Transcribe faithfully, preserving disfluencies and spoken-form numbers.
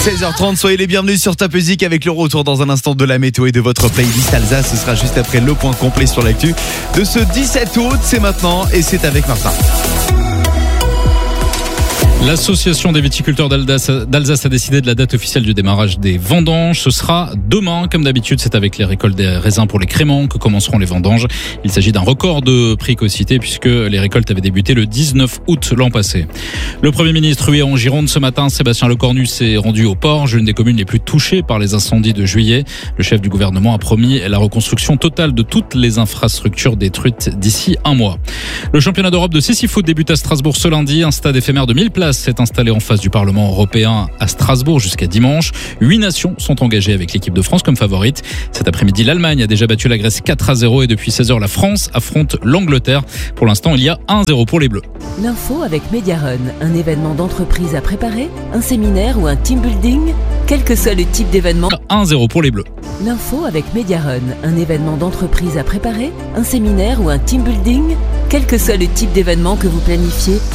seize heures trente, soyez les bienvenus sur Top Music avec le retour dans un instant de la météo et de votre playlist Alsace. Ce sera juste après le point complet sur l'actu de ce dix-sept août. C'est maintenant et c'est avec Martin. L'association des viticulteurs d'Alsace, d'Alsace a décidé de la date officielle du démarrage des vendanges. Ce sera demain, comme d'habitude. C'est avec les récoltes des raisins pour les créments que commenceront les vendanges. Il s'agit d'un record de précocité puisque les récoltes avaient débuté le dix-neuf août l'an passé. Le Premier ministre, lui, en Gironde ce matin, Sébastien Lecornu s'est rendu au Porge, l'une des communes les plus touchées par les incendies de juillet. Le chef du gouvernement a promis la reconstruction totale de toutes les infrastructures détruites d'ici un mois. Le championnat d'Europe de Sissi-Foot débute à Strasbourg ce lundi. Un stade éphémère de mille places s'est installé en face du Parlement européen à Strasbourg jusqu'à dimanche. Huit nations sont engagées avec l'équipe de France comme favorite. Cet après-midi, l'Allemagne a déjà battu la Grèce quatre à zéro et depuis seize heures, la France affronte l'Angleterre. Pour l'instant, il y a un zéro pour les Bleus. L'info avec Mediarun, un événement d'entreprise à préparer, un séminaire ou un team building, quel que soit le type d'événement. un zéro pour les Bleus. L'info avec Mediarun, un événement d'entreprise à préparer, un séminaire ou un team building, quel que soit le type d'événement que vous planifiez.